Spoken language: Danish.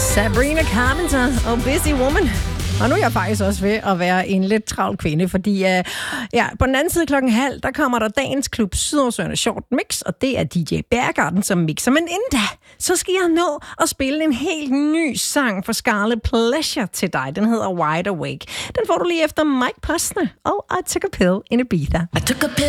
Sabrina Carpenter og Busy Woman. Og nu er jeg faktisk også ved at være en lidt travl kvinde, fordi på den anden side 12:30, der kommer der dagens klub Sydhavsøerne Short Mix, og det er DJ Bjergarten, som mixer. Men inden da, så skal jeg nå at spille en helt ny sang for Scarlet Pleasure til dig. Den hedder Wide Awake. Den får du lige efter Mike Posner og I Took a Pill in Ibiza. I took a pill